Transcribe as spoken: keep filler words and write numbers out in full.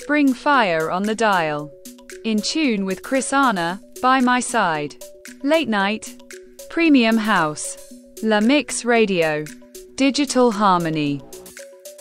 Spring Fire on the dial. In tune with Chris Arna, By My Side. Late Night. Premium House. La Mix Radio. Digital Harmony.